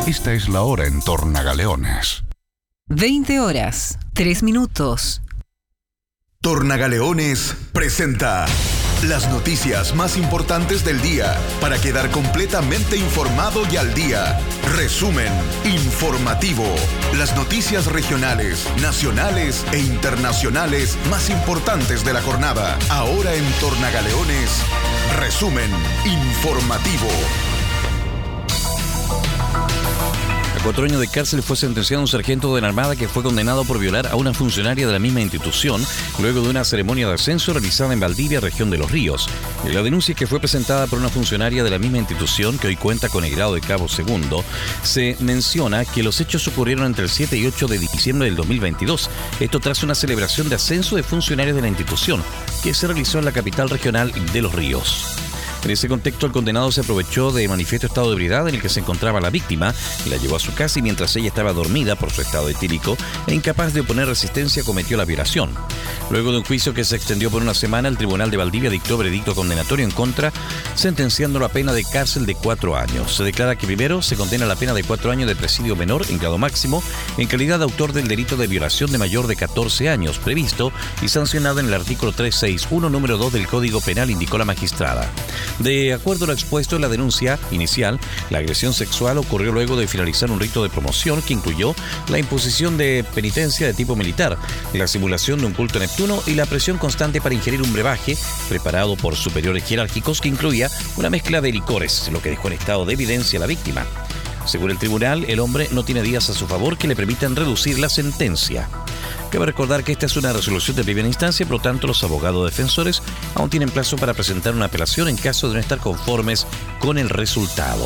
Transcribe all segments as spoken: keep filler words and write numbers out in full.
Esta es la hora en Tornagaleones. veinte horas, tres minutos. Tornagaleones presenta las noticias más importantes del día para quedar completamente informado y al día. Resumen informativo. Las noticias regionales, nacionales e internacionales más importantes de la jornada. Ahora en Tornagaleones, resumen informativo. A cuatro años de cárcel fue sentenciado un sargento de la Armada que fue condenado por violar a una funcionaria de la misma institución luego de una ceremonia de ascenso realizada en Valdivia, región de Los Ríos. En la denuncia, que fue presentada por una funcionaria de la misma institución que hoy cuenta con el grado de cabo segundo, se menciona que los hechos ocurrieron entre el siete y ocho de diciembre del dos mil veintidós. Esto tras una celebración de ascenso de funcionarios de la institución que se realizó en la capital regional de Los Ríos. En ese contexto, el condenado se aprovechó de manifiesto estado de ebriedad en el que se encontraba la víctima, la llevó a su casa y mientras ella estaba dormida por su estado etílico e incapaz de oponer resistencia, cometió la violación. Luego de un juicio que se extendió por una semana, el Tribunal de Valdivia dictó veredicto condenatorio en contra, sentenciándolo a pena de cárcel de cuatro años. Se declara que primero se condena la pena de cuatro años de presidio menor en grado máximo en calidad de autor del delito de violación de mayor de catorce años, previsto y sancionado en el artículo trescientos sesenta y uno, número dos del Código Penal, indicó la magistrada. De acuerdo a lo expuesto en la denuncia inicial, la agresión sexual ocurrió luego de finalizar un rito de promoción que incluyó la imposición de penitencia de tipo militar, la simulación de un culto a Neptuno y la presión constante para ingerir un brebaje preparado por superiores jerárquicos que incluía una mezcla de licores, lo que dejó en estado de evidencia a la víctima. Según el tribunal, el hombre no tiene días a su favor que le permitan reducir la sentencia. Cabe recordar que esta es una resolución de primera instancia, por lo tanto los abogados defensores aún tienen plazo para presentar una apelación en caso de no estar conformes con el resultado.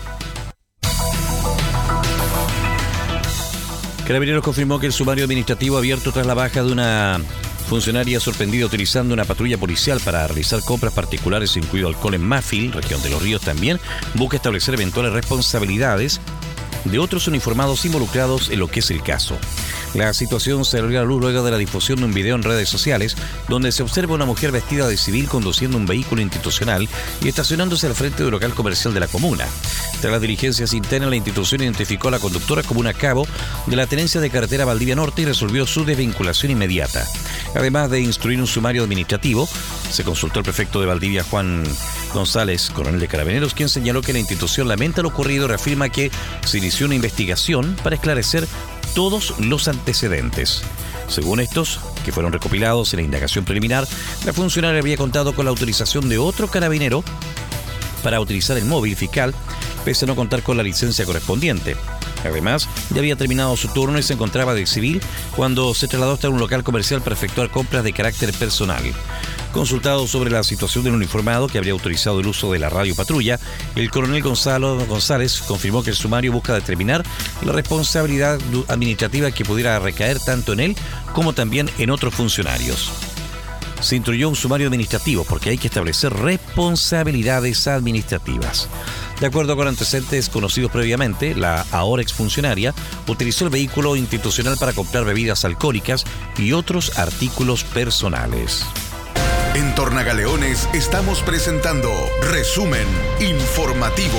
Carabineros confirmó que el sumario administrativo abierto tras la baja de una funcionaria sorprendida utilizando una patrulla policial para realizar compras particulares, incluido alcohol en Mafil, región de Los Ríos también, busca establecer eventuales responsabilidades de otros uniformados involucrados en lo que es el caso. La situación se salió a la luz luego de la difusión de un video en redes sociales donde se observa una mujer vestida de civil conduciendo un vehículo institucional y estacionándose al frente del local comercial de la comuna. Tras las diligencias internas, la institución identificó a la conductora como una cabo de la Tenencia de Carretera Valdivia Norte y resolvió su desvinculación inmediata. Además de instruir un sumario administrativo, se consultó al prefecto de Valdivia, Juan González, coronel de Carabineros, quien señaló que la institución lamenta lo ocurrido y reafirma que se inició una investigación para esclarecer todos los antecedentes. Según estos, que fueron recopilados en la indagación preliminar, la funcionaria había contado con la autorización de otro carabinero para utilizar el móvil fiscal, pese a no contar con la licencia correspondiente. Además, ya había terminado su turno y se encontraba de civil cuando se trasladó hasta un local comercial para efectuar compras de carácter personal. Consultado sobre la situación del uniformado que habría autorizado el uso de la radio patrulla, el coronel Gonzalo González confirmó que el sumario busca determinar la responsabilidad administrativa que pudiera recaer tanto en él como también en otros funcionarios. Se instruyó un sumario administrativo porque hay que establecer responsabilidades administrativas. De acuerdo con antecedentes conocidos previamente, la ahora exfuncionaria utilizó el vehículo institucional para comprar bebidas alcohólicas y otros artículos personales. En Tornagaleones estamos presentando Resumen Informativo.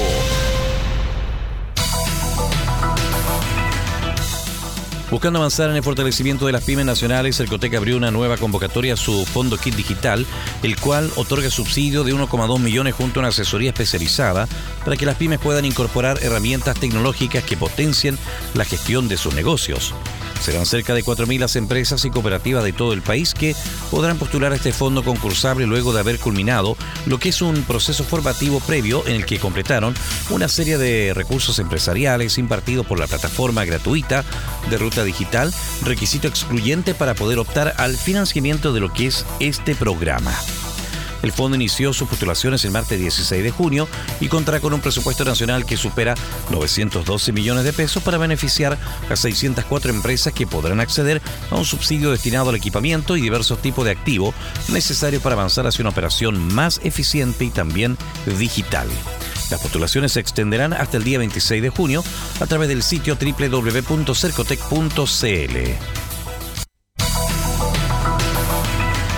Buscando avanzar en el fortalecimiento de las pymes nacionales, Cercotec abrió una nueva convocatoria a su Fondo Kit Digital, el cual otorga subsidio de uno coma dos millones junto a una asesoría especializada para que las pymes puedan incorporar herramientas tecnológicas que potencien la gestión de sus negocios. Serán cerca de cuatro mil las empresas y cooperativas de todo el país que podrán postular a este fondo concursable luego de haber culminado lo que es un proceso formativo previo en el que completaron una serie de recursos empresariales impartidos por la plataforma gratuita de Ruta Digital, requisito excluyente para poder optar al financiamiento de lo que es este programa. El fondo inició sus postulaciones el martes dieciséis de junio y contará con un presupuesto nacional que supera novecientos doce millones de pesos para beneficiar a seiscientas cuatro empresas que podrán acceder a un subsidio destinado al equipamiento y diversos tipos de activo necesarios para avanzar hacia una operación más eficiente y también digital. Las postulaciones se extenderán hasta el día veintiséis de junio a través del sitio doble u doble u doble u punto cercotec punto c l.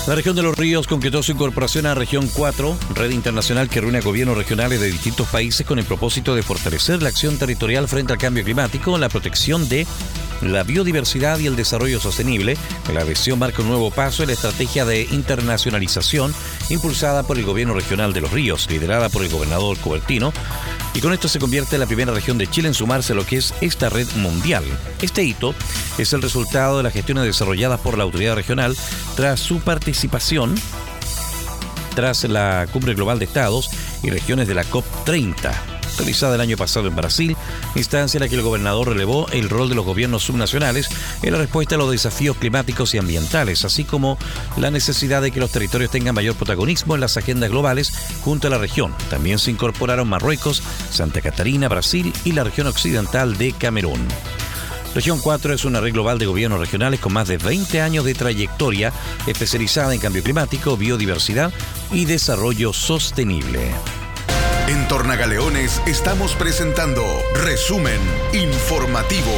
La región de los ríos concretó su incorporación a Región cuatro, red internacional que reúne a gobiernos regionales de distintos países con el propósito de fortalecer la acción territorial frente al cambio climático, la protección de la biodiversidad y el desarrollo sostenible. La adhesión marca un nuevo paso en la estrategia de internacionalización impulsada por el gobierno regional de los ríos, liderada por el gobernador Coubertino, y con esto se convierte en la primera región de Chile en sumarse a lo que es esta red mundial. Este hito es el resultado de las gestiones desarrolladas por la autoridad regional tras su participación tras la Cumbre Global de Estados y Regiones de la COP treinta, realizada el año pasado en Brasil, instancia en la que el gobernador relevó el rol de los gobiernos subnacionales en la respuesta a los desafíos climáticos y ambientales, así como la necesidad de que los territorios tengan mayor protagonismo en las agendas globales junto a la región. También se incorporaron Marruecos, Santa Catarina, Brasil y la región occidental de Camerún. Región cuatro es una red global de gobiernos regionales con más de veinte años de trayectoria, especializada en cambio climático, biodiversidad y desarrollo sostenible. En Tornagaleones estamos presentando Resumen Informativo.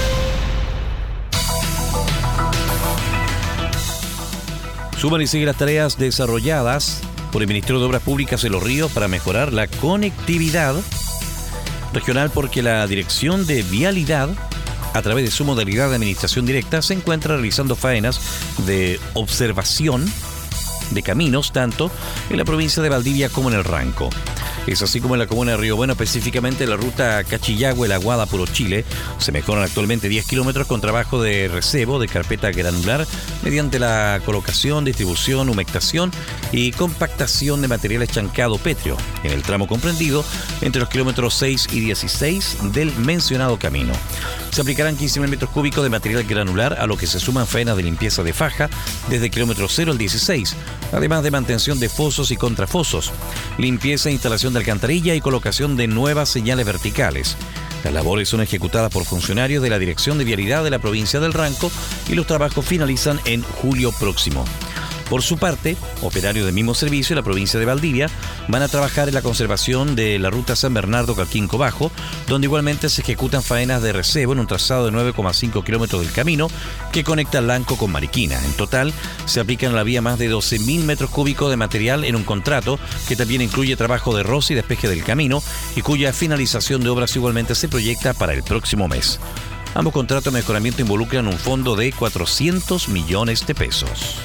Suman y siguen las tareas desarrolladas por el Ministerio de Obras Públicas en Los Ríos para mejorar la conectividad regional, porque la Dirección de Vialidad, a través de su modalidad de administración directa, se encuentra realizando faenas de observación de caminos, tanto en la provincia de Valdivia como en el Ranco. Es así como en la comuna de Río Bueno, específicamente la ruta Cachillagüe-La Aguada, Puro Chile, se mejoran actualmente diez kilómetros con trabajo de recebo de carpeta granular mediante la colocación, distribución, humectación y compactación de materiales chancado pétreo en el tramo comprendido entre los kilómetros seis y dieciséis del mencionado camino. Se aplicarán quince mil metros cúbicos de material granular, a lo que se suman faenas de limpieza de faja desde el kilómetro cero al dieciséis, además de mantención de fosos y contrafosos, limpieza e instalación de alcantarilla y colocación de nuevas señales verticales. Las labores son ejecutadas por funcionarios de la Dirección de Vialidad de la provincia del Ranco y los trabajos finalizan en julio próximo. Por su parte, operarios del mismo servicio de la provincia de Valdivia van a trabajar en la conservación de la ruta San Bernardo-Calquinco Bajo, donde igualmente se ejecutan faenas de recebo en un trazado de nueve coma cinco kilómetros del camino que conecta Lanco con Mariquina. En total, se aplican a la vía más de doce mil metros cúbicos de material en un contrato que también incluye trabajo de roce y despeje del camino y cuya finalización de obras igualmente se proyecta para el próximo mes. Ambos contratos de mejoramiento involucran un fondo de cuatrocientos millones de pesos.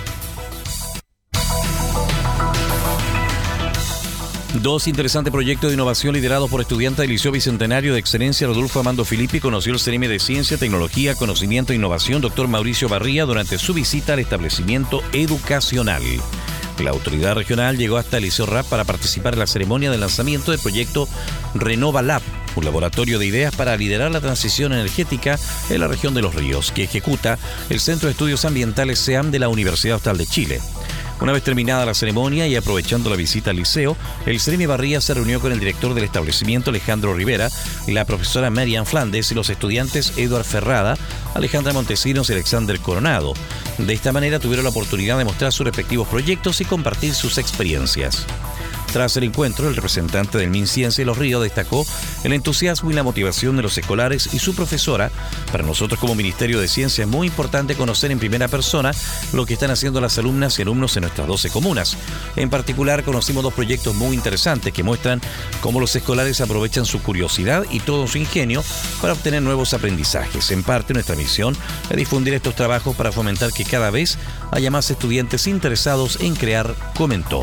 Dos interesantes proyectos de innovación liderados por estudiantes del Liceo Bicentenario de Excelencia Rodolfo Amando Filippi conoció el C E R E M de Ciencia, Tecnología, Conocimiento e Innovación, doctor Mauricio Barría, durante su visita al establecimiento educacional. La autoridad regional llegó hasta el Liceo R A P para participar en la ceremonia de lanzamiento del proyecto Renova Lab, un laboratorio de ideas para liderar la transición energética en la región de Los Ríos, que ejecuta el Centro de Estudios Ambientales C E A M de la Universidad Austral de Chile. Una vez terminada la ceremonia y aprovechando la visita al liceo, el C E R E M Barría se reunió con el director del establecimiento, Alejandro Rivera, la profesora Marian Flandes y los estudiantes Eduard Ferrada, Alejandra Montesinos y Alexander Coronado. De esta manera tuvieron la oportunidad de mostrar sus respectivos proyectos y compartir sus experiencias. Tras el encuentro, el representante del MinCiencia de Los Ríos destacó el entusiasmo y la motivación de los escolares y su profesora. Para nosotros como Ministerio de Ciencia es muy importante conocer en primera persona lo que están haciendo las alumnas y alumnos en nuestras doce comunas. En particular, conocimos dos proyectos muy interesantes que muestran cómo los escolares aprovechan su curiosidad y todo su ingenio para obtener nuevos aprendizajes. En parte, nuestra misión es difundir estos trabajos para fomentar que cada vez haya más estudiantes interesados en crear, comentó.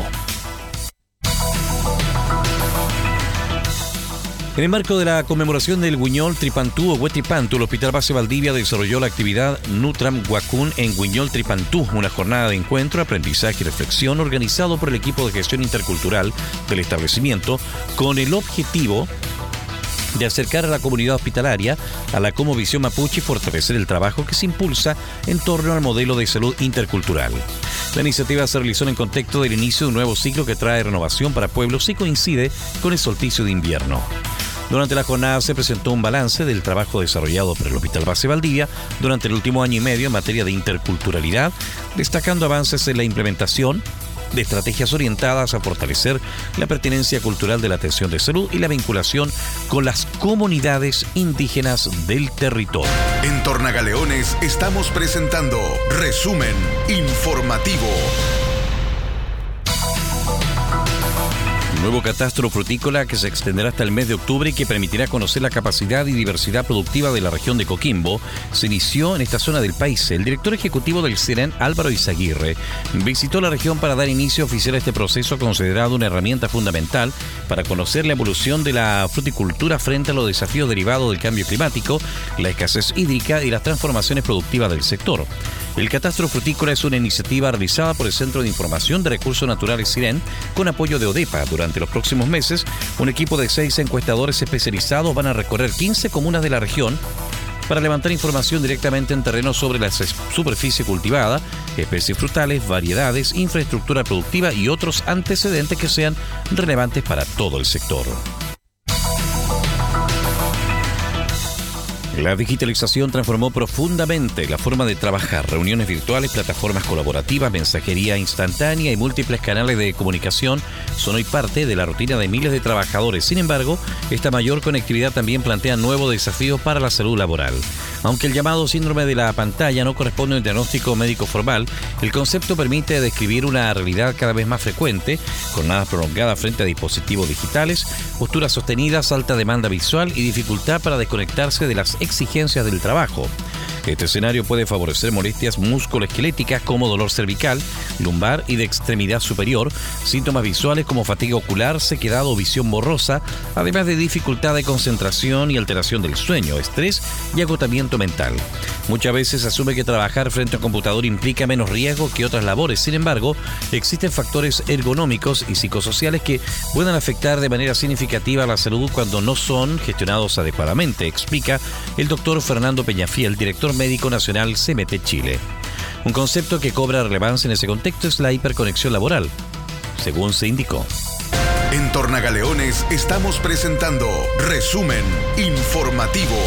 En el marco de la conmemoración del Guiñol Tripantú o Huetripantu, el Hospital Base Valdivia desarrolló la actividad Nutram Huacún en Guiñol Tripantú, una jornada de encuentro, aprendizaje y reflexión organizado por el equipo de gestión intercultural del establecimiento con el objetivo de acercar a la comunidad hospitalaria a la cosmovisión mapuche y fortalecer el trabajo que se impulsa en torno al modelo de salud intercultural. La iniciativa se realizó en el contexto del inicio de un nuevo ciclo que trae renovación para pueblos y coincide con el solsticio de invierno. Durante la jornada se presentó un balance del trabajo desarrollado por el Hospital Base Valdivia durante el último año y medio en materia de interculturalidad, destacando avances en la implementación de estrategias orientadas a fortalecer la pertinencia cultural de la atención de salud y la vinculación con las comunidades indígenas del territorio. En Tornagaleones estamos presentando Resumen Informativo. nuevo catastro frutícola que se extenderá hasta el mes de octubre y que permitirá conocer la capacidad y diversidad productiva de la región de Coquimbo, se inició en esta zona del país. El director ejecutivo del CEREN, Álvaro Izaguirre, visitó la región para dar inicio oficial a este proceso considerado una herramienta fundamental para conocer la evolución de la fruticultura frente a los desafíos derivados del cambio climático, la escasez hídrica y las transformaciones productivas del sector. El catastro frutícola es una iniciativa realizada por el Centro de Información de Recursos Naturales CIREN con apoyo de ODEPA. Durante los próximos meses, un equipo de seis encuestadores especializados van a recorrer quince comunas de la región para levantar información directamente en terreno sobre la superficie cultivada, especies frutales, variedades, infraestructura productiva y otros antecedentes que sean relevantes para todo el sector. La digitalización transformó profundamente la forma de trabajar. Reuniones virtuales, plataformas colaborativas, mensajería instantánea y múltiples canales de comunicación son hoy parte de la rutina de miles de trabajadores. Sin embargo, esta mayor conectividad también plantea nuevos desafíos para la salud laboral. Aunque el llamado síndrome de la pantalla no corresponde a un diagnóstico médico formal, el concepto permite describir una realidad cada vez más frecuente, jornadas prolongadas frente a dispositivos digitales, posturas sostenidas, alta demanda visual y dificultad para desconectarse de las exigencias del trabajo. Este escenario puede favorecer molestias musculoesqueléticas como dolor cervical, lumbar y de extremidad superior, síntomas visuales como fatiga ocular, sequedad o visión borrosa, además de dificultad de concentración y alteración del sueño, estrés y agotamiento mental. Muchas veces se asume que trabajar frente a un computador implica menos riesgo que otras labores. Sin embargo, existen factores ergonómicos y psicosociales que pueden afectar de manera significativa a la salud cuando no son gestionados adecuadamente, explica el doctor Fernando Peñafiel, director médico nacional C M T Chile. Un concepto que cobra relevancia en ese contexto es la hiperconexión laboral, según se indicó. En Tornagaleones estamos presentando Resumen Informativo.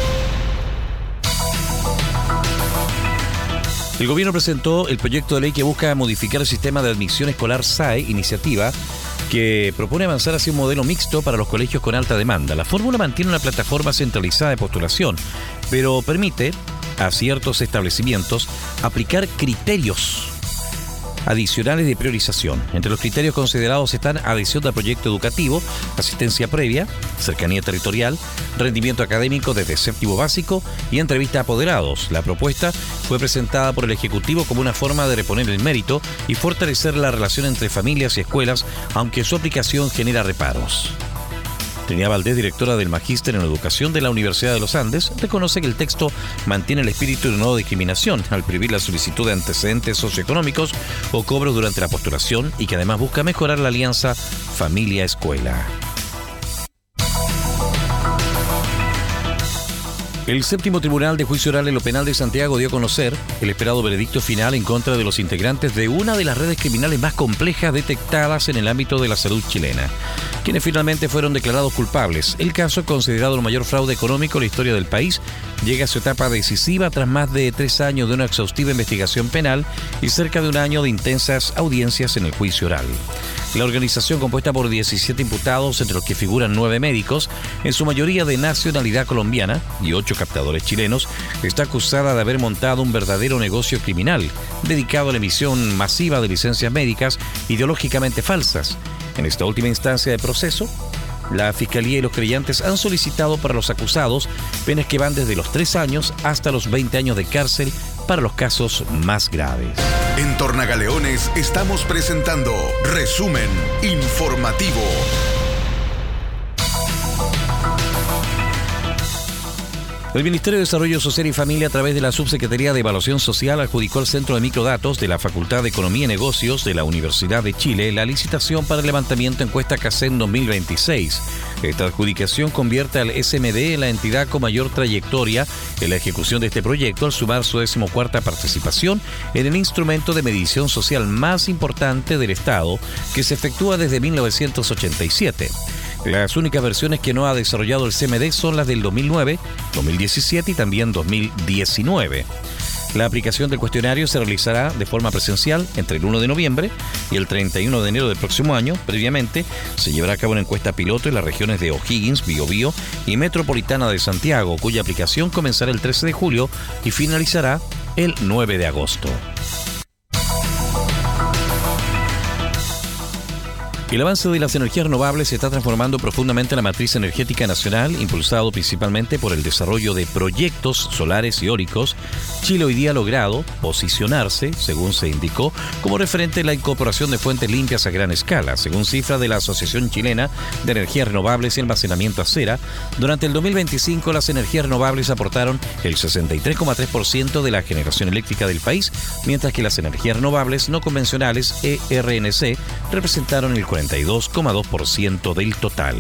El gobierno presentó el proyecto de ley que busca modificar el sistema de admisión escolar S A E, iniciativa que propone avanzar hacia un modelo mixto para los colegios con alta demanda. La fórmula mantiene una plataforma centralizada de postulación, pero permite a ciertos establecimientos aplicar criterios adicionales de priorización. Entre los criterios considerados están adhesión al proyecto educativo, asistencia previa, cercanía territorial, rendimiento académico desde séptimo básico y entrevista a apoderados. La propuesta fue presentada por el Ejecutivo como una forma de reponer el mérito y fortalecer la relación entre familias y escuelas, aunque su aplicación genera reparos. Trinidad Valdés, directora del Magíster en Educación de la Universidad de los Andes, reconoce que el texto mantiene el espíritu de no discriminación al prohibir la solicitud de antecedentes socioeconómicos o cobros durante la postulación y que además busca mejorar la alianza familia-escuela. El séptimo Tribunal de Juicio Oral en lo Penal de Santiago dio a conocer el esperado veredicto final en contra de los integrantes de una de las redes criminales más complejas detectadas en el ámbito de la salud chilena, quienes finalmente fueron declarados culpables. El caso, considerado el mayor fraude económico en la historia del país, llega a su etapa decisiva tras más de tres años de una exhaustiva investigación penal y cerca de un año de intensas audiencias en el juicio oral. La organización, compuesta por diecisiete imputados, entre los que figuran nueve médicos, en su mayoría de nacionalidad colombiana, y ocho captadores chilenos, está acusada de haber montado un verdadero negocio criminal, dedicado a la emisión masiva de licencias médicas ideológicamente falsas. En esta última instancia de proceso, la Fiscalía y los creyentes han solicitado para los acusados penas que van desde los tres años hasta los veinte años de cárcel para los casos más graves. En Tornagaleones estamos presentando Resumen Informativo. El Ministerio de Desarrollo Social y Familia, a través de la Subsecretaría de Evaluación Social, adjudicó al Centro de Microdatos de la Facultad de Economía y Negocios de la Universidad de Chile la licitación para el levantamiento encuesta CACEN dos mil veintiséis. Esta adjudicación convierte al S M D en la entidad con mayor trayectoria en la ejecución de este proyecto, al sumar su decimocuarta participación en el instrumento de medición social más importante del Estado, que se efectúa desde mil novecientos ochenta y siete. Las únicas versiones que no ha desarrollado el C M D son las del dos mil nueve, dos mil diecisiete y también dos mil diecinueve. La aplicación del cuestionario se realizará de forma presencial entre el uno de noviembre y el treinta y uno de enero del próximo año. Previamente, se llevará a cabo una encuesta piloto en las regiones de O'Higgins, Biobío y Metropolitana de Santiago, cuya aplicación comenzará el trece de julio y finalizará el nueve de agosto. El avance de las energías renovables está transformando profundamente la matriz energética nacional, impulsado principalmente por el desarrollo de proyectos solares y eólicos. Chile hoy día ha logrado posicionarse, según se indicó, como referente en la incorporación de fuentes limpias a gran escala. Según cifras de la Asociación Chilena de Energías Renovables y Almacenamiento ACERA, durante el dos mil veinticinco las energías renovables aportaron el sesenta y tres coma tres por ciento de la generación eléctrica del país, mientras que las energías renovables no convencionales, E R N C, representaron el cuarenta y dos coma dos por ciento del total.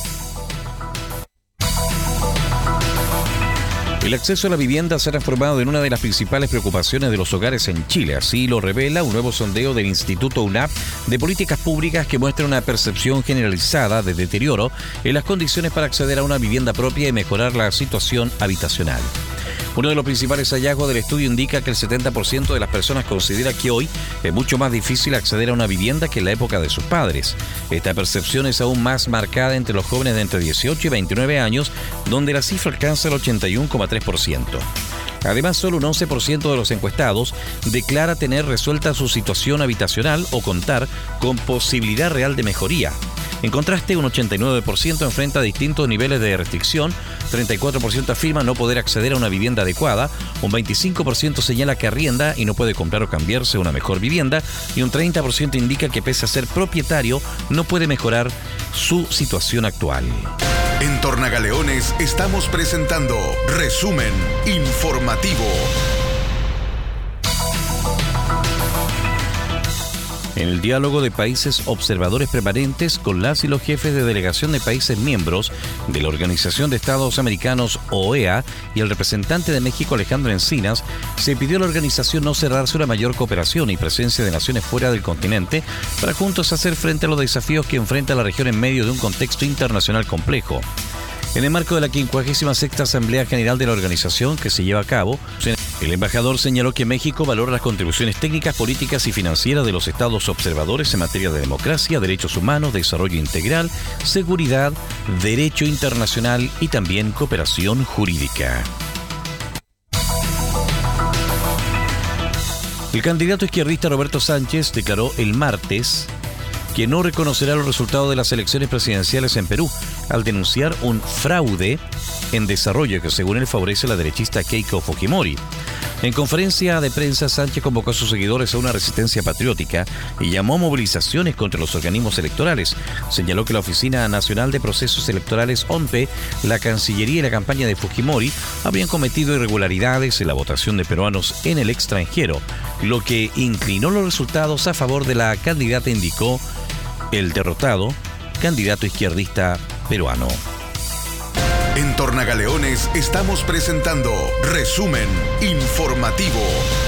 El acceso a la vivienda se ha transformado en una de las principales preocupaciones de los hogares en Chile. Así lo revela un nuevo sondeo del Instituto U N A P de Políticas Públicas que muestra una percepción generalizada de deterioro en las condiciones para acceder a una vivienda propia y mejorar la situación habitacional. Uno de los principales hallazgos del estudio indica que el setenta por ciento de las personas considera que hoy es mucho más difícil acceder a una vivienda que en la época de sus padres. Esta percepción es aún más marcada entre los jóvenes de entre dieciocho y veintinueve años, donde la cifra alcanza el ochenta y uno coma tres por ciento. Además, solo un once por ciento de los encuestados declara tener resuelta su situación habitacional o contar con posibilidad real de mejoría. En contraste, un ochenta y nueve por ciento enfrenta distintos niveles de restricción, treinta y cuatro por ciento afirma no poder acceder a una vivienda adecuada, un veinticinco por ciento señala que arrienda y no puede comprar o cambiarse a una mejor vivienda, y un treinta por ciento indica que pese a ser propietario, no puede mejorar su situación actual. En Tornagaleones estamos presentando Resumen Informativo. En el diálogo de países observadores permanentes con las y los jefes de delegación de países miembros de la Organización de Estados Americanos, O E A, y el representante de México, Alejandro Encinas, se pidió a la organización no cerrarse una mayor cooperación y presencia de naciones fuera del continente para juntos hacer frente a los desafíos que enfrenta la región en medio de un contexto internacional complejo. En el marco de la quincuagésima sexta Asamblea General de la organización que se lleva a cabo, el embajador señaló que México valora las contribuciones técnicas, políticas y financieras de los estados observadores en materia de democracia, derechos humanos, desarrollo integral, seguridad, derecho internacional y también cooperación jurídica. El candidato izquierdista Roberto Sánchez declaró el martes que no reconocerá los resultados de las elecciones presidenciales en Perú, al denunciar un fraude en desarrollo que según él favorece a la derechista Keiko Fujimori. En conferencia de prensa, Sánchez convocó a sus seguidores a una resistencia patriótica y llamó a movilizaciones contra los organismos electorales. Señaló que la Oficina Nacional de Procesos Electorales, O N P E, la Cancillería y la campaña de Fujimori habían cometido irregularidades en la votación de peruanos en el extranjero, lo que inclinó los resultados a favor de la candidata, indicó el derrotado candidato izquierdista peruano. En Tornagaleones estamos presentando Resumen Informativo.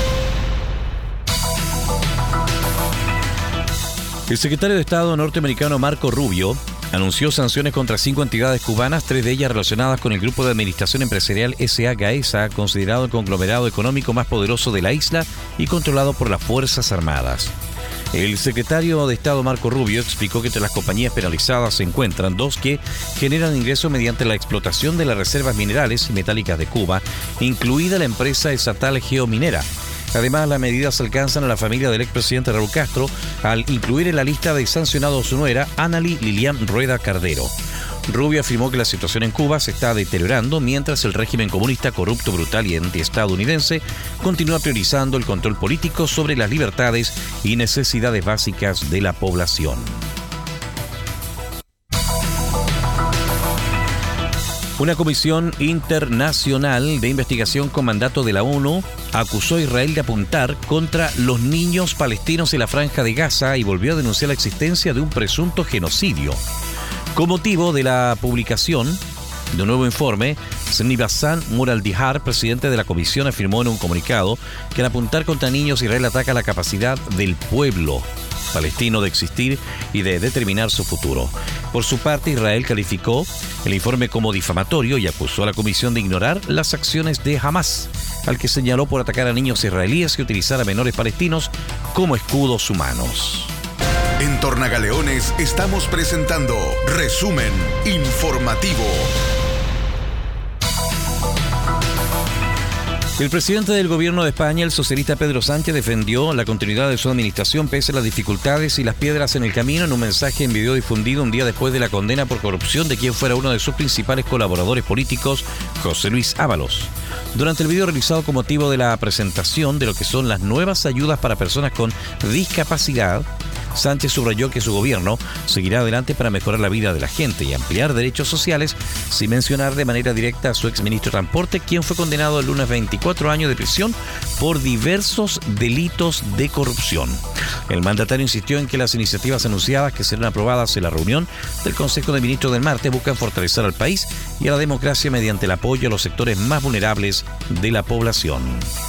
El secretario de Estado norteamericano Marco Rubio anunció sanciones contra cinco entidades cubanas, tres de ellas relacionadas con el Grupo de Administración Empresarial S A Gaesa, considerado el conglomerado económico más poderoso de la isla y controlado por las Fuerzas Armadas. El secretario de Estado Marco Rubio explicó que entre las compañías penalizadas se encuentran dos que generan ingresos mediante la explotación de las reservas minerales y metálicas de Cuba, incluida la empresa estatal Geominera. Además, las medidas alcanzan a la familia del expresidente Raúl Castro al incluir en la lista de sancionados su nuera, Annali Lilian Rueda Cardero. Rubio afirmó que la situación en Cuba se está deteriorando mientras el régimen comunista corrupto, brutal y antiestadounidense continúa priorizando el control político sobre las libertades y necesidades básicas de la población. Una comisión internacional de investigación con mandato de la ONU acusó a Israel de apuntar contra los niños palestinos en la Franja de Gaza y volvió a denunciar la existencia de un presunto genocidio. Con motivo de la publicación de un nuevo informe, Sni Bassan Muraldihar, presidente de la comisión, afirmó en un comunicado que al apuntar contra niños, Israel ataca la capacidad del pueblo palestino de existir y de determinar su futuro. Por su parte, Israel calificó el informe como difamatorio y acusó a la comisión de ignorar las acciones de Hamas, al que señaló por atacar a niños israelíes y utilizar a menores palestinos como escudos humanos. En Tornagaleones estamos presentando Resumen Informativo. El presidente del gobierno de España, el socialista Pedro Sánchez, defendió la continuidad de su administración pese a las dificultades y las piedras en el camino en un mensaje en video difundido un día después de la condena por corrupción de quien fuera uno de sus principales colaboradores políticos, José Luis Ábalos. Durante el video realizado con motivo de la presentación de lo que son las nuevas ayudas para personas con discapacidad, Sánchez subrayó que su gobierno seguirá adelante para mejorar la vida de la gente y ampliar derechos sociales, sin mencionar de manera directa a su exministro de Transporte, quien fue condenado el lunes a veinticuatro años de prisión por diversos delitos de corrupción. El mandatario insistió en que las iniciativas anunciadas que serán aprobadas en la reunión del Consejo de Ministros del martes buscan fortalecer al país y a la democracia mediante el apoyo a los sectores más vulnerables de la población.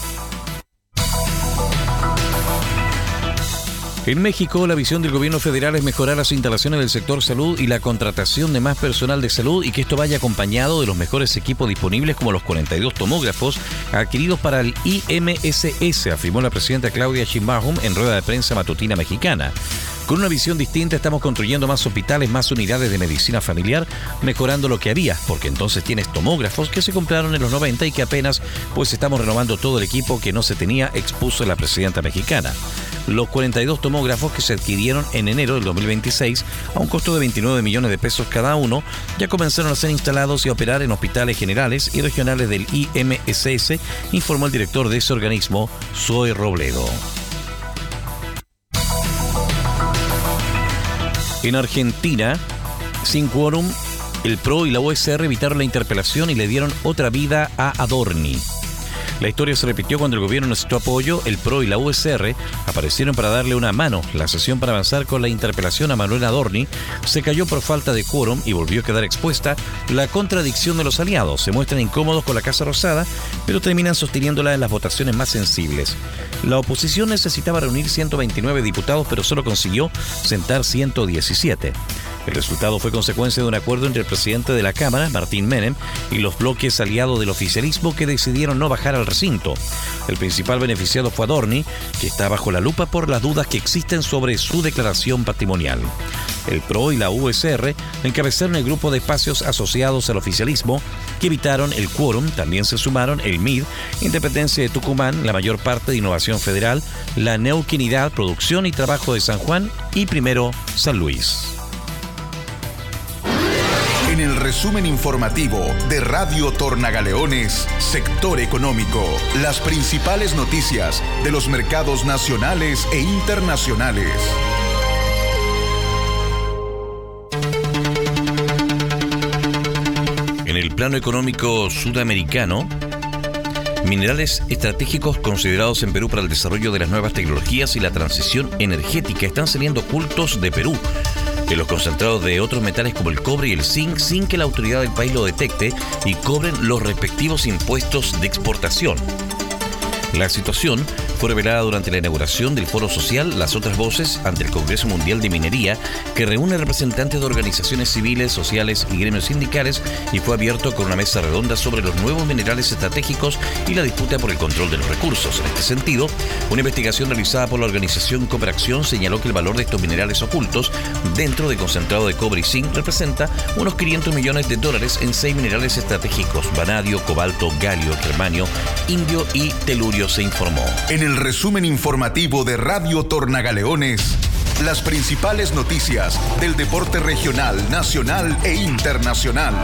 En México, la visión del gobierno federal es mejorar las instalaciones del sector salud y la contratación de más personal de salud y que esto vaya acompañado de los mejores equipos disponibles como los cuarenta y dos tomógrafos adquiridos para el I M S S, afirmó la presidenta Claudia Sheinbaum en rueda de prensa matutina mexicana. Con una visión distinta estamos construyendo más hospitales, más unidades de medicina familiar, mejorando lo que había, porque entonces tienes tomógrafos que se compraron en los noventa y que apenas pues estamos renovando todo el equipo que no se tenía, expuso la presidenta mexicana. Los cuarenta y dos tomógrafos que se adquirieron en enero del dos mil veintiséis a un costo de veintinueve millones de pesos cada uno ya comenzaron a ser instalados y a operar en hospitales generales y regionales del I M S S, informó el director de ese organismo, Zoe Robledo. En Argentina, sin quórum, el P R O y la U S R evitaron la interpelación y le dieron otra vida a Adorni. La historia se repitió cuando el gobierno necesitó apoyo, el P R O y la U S R aparecieron para darle una mano. La sesión para avanzar con la interpelación a Manuel Adorni se cayó por falta de quórum y volvió a quedar expuesta la contradicción de los aliados. Se muestran incómodos con la Casa Rosada, pero terminan sosteniéndola en las votaciones más sensibles. La oposición necesitaba reunir ciento veintinueve diputados, pero solo consiguió sentar ciento diecisiete. El resultado fue consecuencia de un acuerdo entre el presidente de la Cámara, Martín Menem, y los bloques aliados del oficialismo que decidieron no bajar al recinto. El principal beneficiado fue Adorni, que está bajo la lupa por las dudas que existen sobre su declaración patrimonial. El P R O y la U S R encabezaron el grupo de espacios asociados al oficialismo que evitaron el quórum. También se sumaron el M I D, Independencia de Tucumán, la mayor parte de Innovación Federal, la Neuquinidad, Producción y Trabajo de San Juan y Primero San Luis. En el resumen informativo de Radio Tornagaleones, Sector Económico, las principales noticias de los mercados nacionales e internacionales. En el plano económico sudamericano, minerales estratégicos considerados en Perú para el desarrollo de las nuevas tecnologías y la transición energética están saliendo ocultos de Perú en los concentrados de otros metales como el cobre y el zinc sin que la autoridad del país lo detecte y cobren los respectivos impuestos de exportación. La situación fue revelada durante la inauguración del Foro Social Las Otras Voces ante el Congreso Mundial de Minería, que reúne representantes de organizaciones civiles, sociales y gremios sindicales, y fue abierto con una mesa redonda sobre los nuevos minerales estratégicos y la disputa por el control de los recursos. En este sentido, una investigación realizada por la organización Cooperacción señaló que el valor de estos minerales ocultos dentro del concentrado de cobre y zinc representa unos quinientos millones de dólares en seis minerales estratégicos: vanadio, cobalto, galio, germanio, indio y telurio, se informó. En el resumen informativo de Radio Tornagaleones, las principales noticias del deporte regional, nacional e internacional.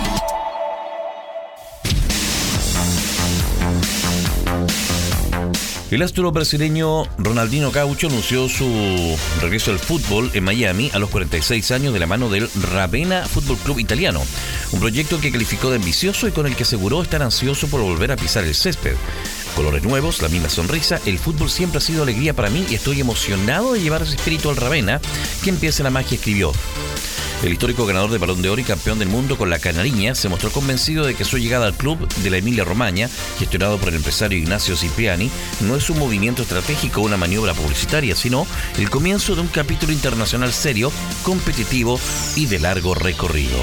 El astro brasileño Ronaldinho Gaucho anunció su regreso al fútbol en Miami a los cuarenta y seis años de la mano del Ravenna Fútbol Club italiano, un proyecto que calificó de ambicioso y con el que aseguró estar ansioso por volver a pisar el césped. Colores nuevos, la misma sonrisa, el fútbol siempre ha sido alegría para mí y estoy emocionado de llevar ese espíritu al Ravenna, que empiece la magia, escribió. El histórico ganador del Balón de Oro y campeón del mundo con la Canariña se mostró convencido de que su llegada al club de la Emilia-Romagna, gestionado por el empresario Ignacio Cipriani, no es un movimiento estratégico o una maniobra publicitaria, sino el comienzo de un capítulo internacional serio, competitivo y de largo recorrido.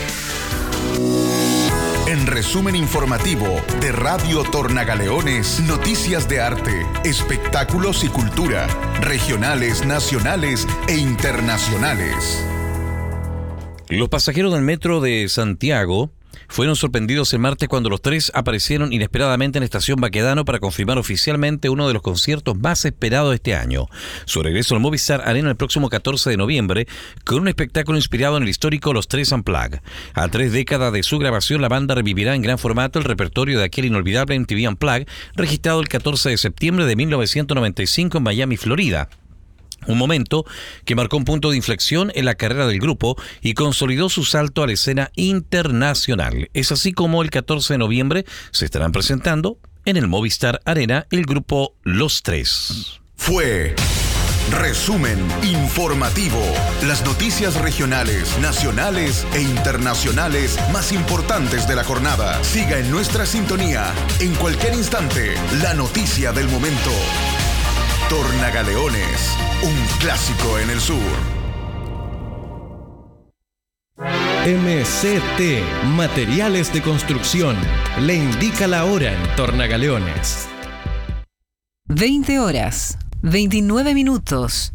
En resumen informativo de Radio Tornagaleones, noticias de arte, espectáculos y cultura, regionales, nacionales e internacionales. Los pasajeros del metro de Santiago fueron sorprendidos el martes cuando los tres aparecieron inesperadamente en Estación Baquedano para confirmar oficialmente uno de los conciertos más esperados de este año. Su regreso al Movistar Arena el próximo catorce de noviembre con un espectáculo inspirado en el histórico Los Tres Unplugged. A tres décadas de su grabación, la banda revivirá en gran formato el repertorio de aquel inolvidable M T V Unplugged registrado el catorce de septiembre de mil novecientos noventa y cinco en Miami, Florida. Un momento que marcó un punto de inflexión en la carrera del grupo y consolidó su salto a la escena internacional. Es así como el catorce de noviembre se estarán presentando en el Movistar Arena el grupo Los Tres. Fue Resumen Informativo. Las noticias regionales, nacionales e internacionales más importantes de la jornada. Siga en nuestra sintonía. En cualquier instante, la noticia del momento. Tornagaleones, un clásico en el sur. M C T, Materiales de Construcción, le indica la hora en Tornagaleones. veinte horas, veintinueve minutos.